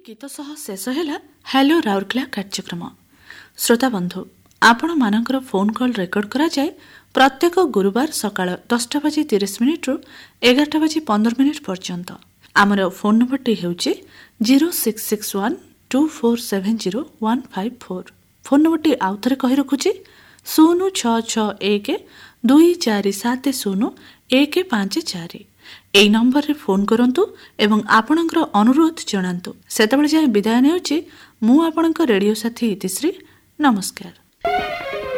गीत सह शेष है हेलो राउरकेला कार्यक्रम। श्रोता बंधु आपण मानकर फोन कॉल रेकर्ड करा जाए प्रत्येक गुरुवार सकाळ 10:30 रु 11:15 पर्यंत। आमर phone number T हेउची 06612470 phone number T आउ थरे कहि रखुची 06612470 एई नंबर रे फोन करंतु एवं आपणकर अनुरोध जणांतु। सेतबेले जाय विदाय नेउची मु आपणकर रेडियो साथी इतिश्री। नमस्कार।